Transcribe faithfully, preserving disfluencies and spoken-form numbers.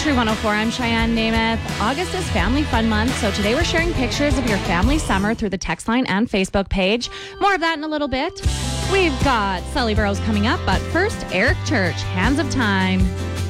Country one oh four, I'm Cheyenne Namath. August is Family Fun Month, so today we're sharing pictures of your family summer through the text line and Facebook page. More of that in a little bit. We've got Sully Burrows coming up, but first, Eric Church, Hands of Time.